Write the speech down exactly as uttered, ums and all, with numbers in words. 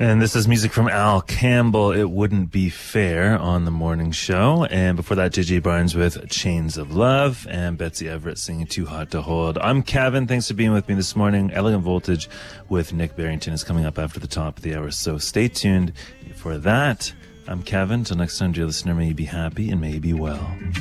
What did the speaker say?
And this is music from Al Campbell, It Wouldn't Be Fair, on the morning show. And before that, J J Barnes with Chains of Love, and Betsy Everett singing Too Hot to Hold. I'm Kevin. Thanks for being with me this morning. Elegant Voltage with Nick Barrington is coming up after the top of the hour, so stay tuned for that. I'm Kevin. Till next time, dear listener, may you be happy and may you be well.